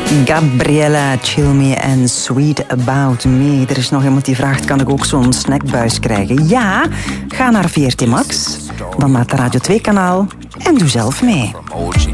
Gabriella, Chill Me en Sweet About Me. Er is nog iemand die vraagt, kan ik ook zo'n snackbuis krijgen? Ja, ga naar VRT Max, dan naar het Radio 2-kanaal en doe zelf mee.